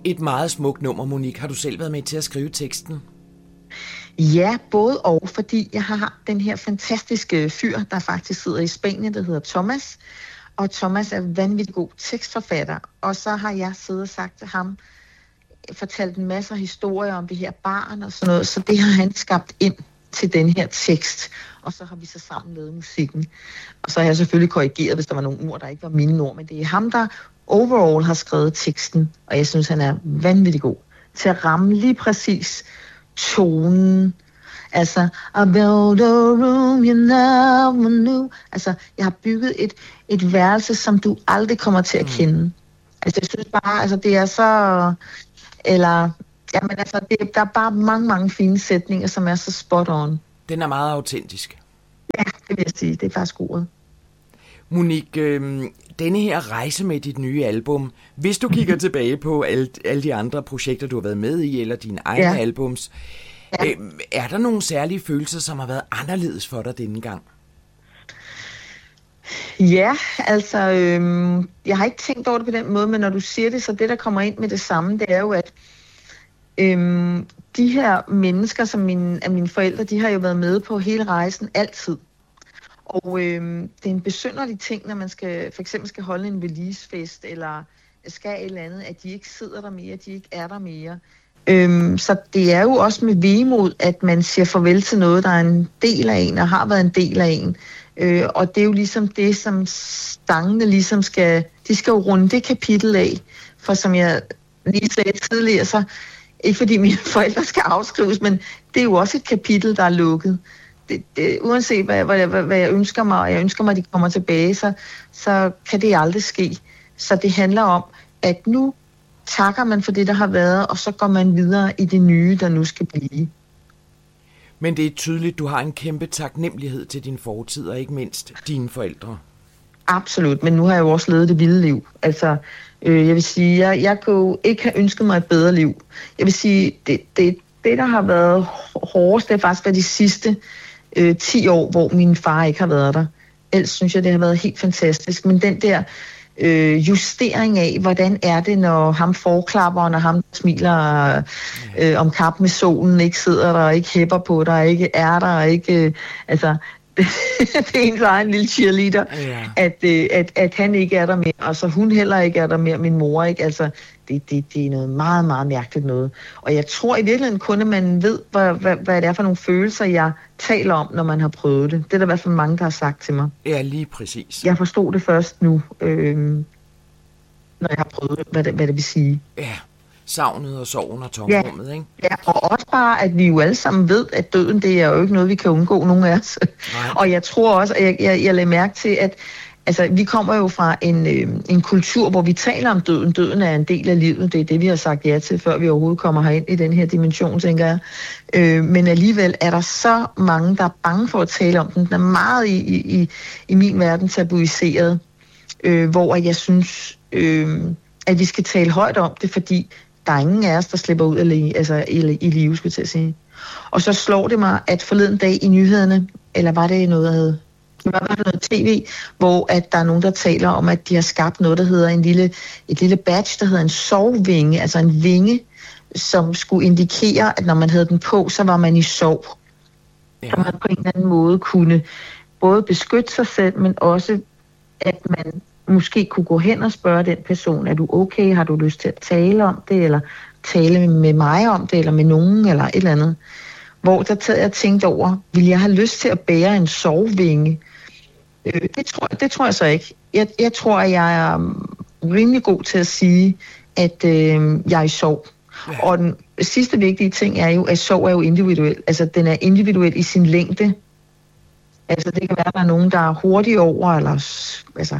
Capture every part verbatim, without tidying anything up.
Et meget smukt nummer, Monique. Har du selv været med til at skrive teksten? Ja, både og, fordi jeg har den her fantastiske fyr, der faktisk sidder i Spanien, der hedder Thomas. Og Thomas er vanvittig god tekstforfatter. Og så har jeg siddet og sagt til ham, fortalt en masse historier om det her barn og sådan noget. Så det har han skabt ind til den her tekst. Og så har vi så sammen lavet musikken. Og så har jeg selvfølgelig korrigeret, hvis der var nogle ord, der ikke var mine ord. Men det er ham, der overall har skrevet teksten. Og jeg synes, han er vanvittig god til at ramme lige præcis tonen. Altså, I built a room you never knew. Altså, jeg har bygget et, et værelse, som du aldrig kommer til at kende. Altså, jeg synes bare, altså, det er så... Eller, jamen altså, det, der er bare mange, mange fine sætninger, som er så spot on. Den er meget autentisk. Ja, det vil jeg sige. Det er faktisk ordet. Monique, øh, denne her rejse med dit nye album, hvis du kigger tilbage på alle, alle de andre projekter, du har været med i, eller dine egne ja. albums, ja. Øh, er der nogle særlige følelser, som har været anderledes for dig denne gang? Ja, altså, øh, jeg har ikke tænkt over det på den måde, men når du siger det, så det, der kommer ind med det samme, det er jo, at øh, de her mennesker, som mine, af mine forældre, de har jo været med på hele rejsen altid. Og øh, det er en besynderlig ting, når man skal, for eksempel skal holde en releasefest, eller skal et eller andet, at de ikke sidder der mere, de ikke er der mere. Øhm, så det er jo også med vemod, at man siger farvel til noget, der er en del af en, og har været en del af en. Øh, og det er jo ligesom det, som stangene ligesom skal, de skal jo runde det kapitel af. For som jeg lige sagde tidligere, så ikke fordi mine forældre skal afskrives, men det er jo også et kapitel, der er lukket. Det, det, uanset hvad, hvad, hvad, hvad jeg ønsker mig, og jeg ønsker mig, at de kommer tilbage, så, så kan det aldrig ske. Så det handler om, at nu takker man for det, der har været, og så går man videre i det nye, der nu skal blive. Men det er tydeligt, du har en kæmpe taknemmelighed til din fortid, og ikke mindst dine forældre. Absolut, men nu har jeg jo også levet det vilde liv. Altså, øh, jeg vil sige, jeg, jeg kunne ikke have ønsket mig et bedre liv. Jeg vil sige, det, det, det der har været hårdest, det har faktisk været de sidste øh, ti år, hvor min far ikke har været der. Ellers synes jeg, det har været helt fantastisk. Men den der øh, justering af, hvordan er det, når ham forklapper, og når ham smiler øh, om kap med solen, ikke sidder der, og ikke hæpper på dig, ikke er der, og ikke... Øh, altså, det er ens egen lille cheerleader, ja. at, øh, at, at han ikke er der mere, og så hun heller ikke er der mere, min mor ikke, altså det, det, det er noget meget, meget mærkeligt noget. Og jeg tror i virkeligheden kun, at man ved, hvad, hvad, hvad det er for nogle følelser, jeg taler om, når man har prøvet det. Det er der i hvert fald mange, der har sagt til mig. Ja, lige præcis. Jeg forstod det først nu, øh, når jeg har prøvet det, hvad det, hvad det vil sige. Ja. Savnet og sorgen og tomrummet, ja, ikke? Ja, og også bare, at vi jo alle sammen ved, at døden, det er jo ikke noget, vi kan undgå, nogen af os. Og jeg tror også, at jeg, jeg, jeg lagde mærke til, at altså, vi kommer jo fra en, øh, en kultur, hvor vi taler om døden. Døden er en del af livet. Det er det, vi har sagt ja til, før vi overhovedet kommer herind i den her dimension, tænker jeg. Øh, men alligevel er der så mange, der er bange for at tale om den. Den er meget i, i, i min verden tabuiseret, øh, hvor jeg synes, øh, at vi skal tale højt om det, fordi der er ingen af os, der slipper ud af altså, i, i live, skulle jeg til at sige. Og så slår det mig, at forleden dag i nyhederne, eller var det noget, der hed, det var noget tv, hvor at der er nogen, der taler om, at de har skabt noget, der hedder en lille, et lille badge, der hedder en sovvinge, altså en vinge, som skulle indikere, at når man havde den på, så var man i sov. Ja. Så man på en eller anden måde kunne både beskytte sig selv, men også, at man måske kunne gå hen og spørge den person, er du okay, har du lyst til at tale om det, eller tale med mig om det, eller med nogen, eller et eller andet. Hvor der tager jeg tænkt over, vil jeg have lyst til at bære en sovvinge? Øh, det, tror, det tror jeg så ikke. Jeg, jeg tror, at jeg er rimelig god til at sige, at øh, jeg er i sov. Ja. Og den sidste vigtige ting er jo, at sov er jo individuel. Altså, den er individuel i sin længde. Altså, det kan være, at der er nogen, der er hurtigt over, eller altså,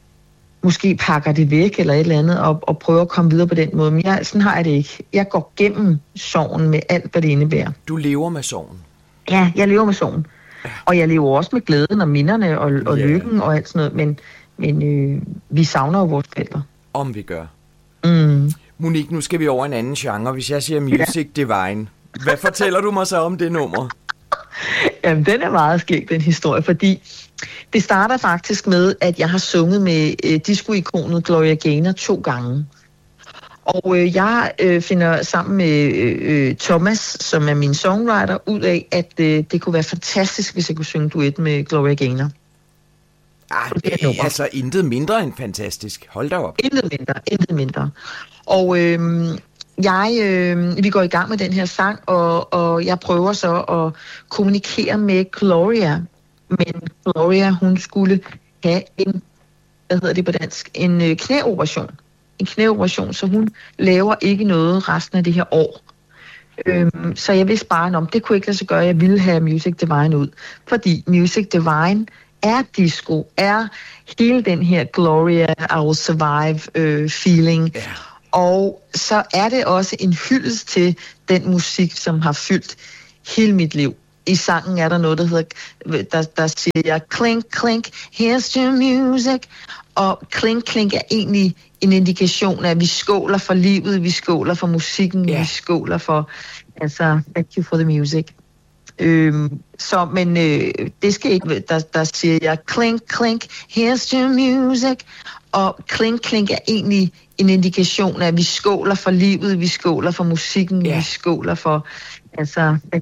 måske pakker det væk, eller et eller andet, og, og prøver at komme videre på den måde. Men jeg, sådan har jeg det ikke. Jeg går gennem sorgen med alt, hvad det indebærer. Du lever med sorgen? Ja, jeg lever med sorgen. Ja. Og jeg lever også med glæden og minderne og, og ja. lykken og alt sådan noget. Men, men øh, vi savner jo vores forældre. Om vi gør. Mm. Monique, nu skal vi over en anden genre. Hvis jeg siger Music ja. Divine, hvad fortæller du mig så om det nummer? Jamen, den er meget skæg, den historie, fordi det starter faktisk med, at jeg har sunget med øh, disco-ikonet Gloria Gaynor to gange. Og øh, jeg øh, finder sammen med øh, Thomas, som er min songwriter, ud af, at øh, det kunne være fantastisk, hvis jeg kunne synge duet med Gloria Gaynor. Ah, det er altså intet mindre end fantastisk. Hold da op. Intet mindre, intet mindre. Og øh, jeg, øh, vi går i gang med den her sang, og, og jeg prøver så at kommunikere med Gloria. Men Gloria, hun skulle have en, hvad hedder det på dansk, en øh, knæoperation. En knæoperation, så hun laver ikke noget resten af det her år. Øhm, så jeg vidste bare, om det kunne ikke lade sig gøre, jeg ville have Music Divine ud. Fordi Music Divine er disco, er hele den her Gloria, I Will Survive øh, feeling. Yeah. Og så er det også en hyldest til den musik, som har fyldt hele mit liv. I sangen er der noget, der hedder, der, der siger jeg, clink, clink, here's your music. Og clink, clink er egentlig en indikation af, at vi skåler for livet, vi skåler for musikken, yeah. vi skåler for, altså, thank you for the music. Øhm, så, men øh, det skal ikke, der, der siger jeg, clink, clink, here's your music. Og clink, clink er egentlig en indikation af, at vi skåler for livet, vi skåler for musikken, yeah. vi skåler for, altså,